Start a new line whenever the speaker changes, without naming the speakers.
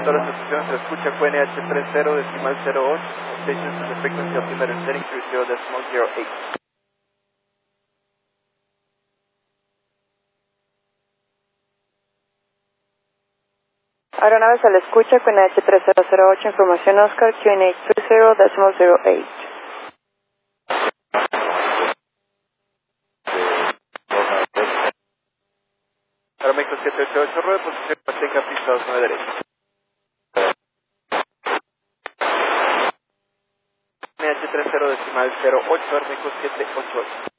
todas las estaciones se escucha QNH30 decimal 08, stations in the frequency altimeter setting 30 decimal 08.
Aeronave se le escucha con H3008, información Oscar, QNH 30.08.
Aeroméxico 788, rueda de posición, mantenga pista 29 derecha. QNH30 decimal 08, Aeroméxico 788.